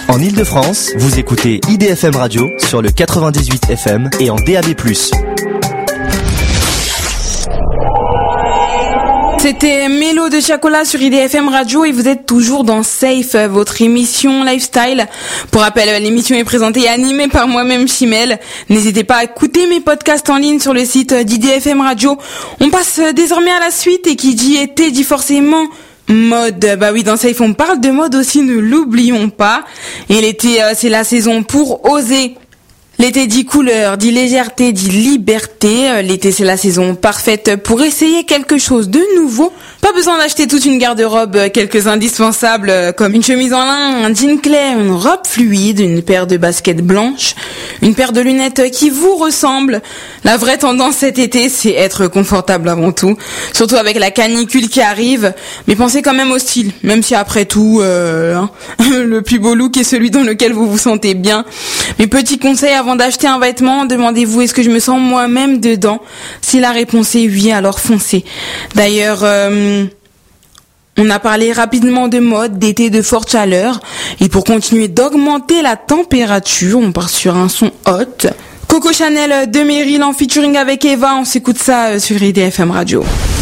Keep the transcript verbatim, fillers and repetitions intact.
En Ile-de-France, vous écoutez I D F M Radio sur le quatre-vingt-dix-huit F M et en D A B plus. C'était Mélo de Chacola sur I D F M Radio et vous êtes toujours dans Safe, votre émission lifestyle. Pour rappel, l'émission est présentée et animée par moi-même, Chimel. N'hésitez pas à écouter mes podcasts en ligne sur le site d'I D F M Radio. On passe désormais à la suite et qui dit été dit forcément mode. Bah oui, dans Safe on parle de mode aussi, ne l'oublions pas. Et l'été, euh, c'est la saison pour oser. L'été dit couleur, dit légèreté, dit liberté. L'été, c'est la saison parfaite pour essayer quelque chose de nouveau. Pas besoin d'acheter toute une garde-robe, quelques indispensables comme une chemise en lin, un jean clair, une robe fluide, une paire de baskets blanches, une paire de lunettes qui vous ressemblent. La vraie tendance cet été, c'est être confortable avant tout, surtout avec la canicule qui arrive. Mais pensez quand même au style, même si après tout, euh, hein, le plus beau look est celui dans lequel vous vous sentez bien. Mes petits conseils avant Avant d'acheter un vêtement, demandez-vous est-ce que je me sens moi-même dedans. Si la réponse est oui, alors foncez. D'ailleurs, euh, on a parlé rapidement de mode, d'été de forte chaleur. Et pour continuer d'augmenter la température, on part sur un son hot. Coco Chanel de Meryl en featuring avec Eva, on s'écoute ça sur I D F M Radio.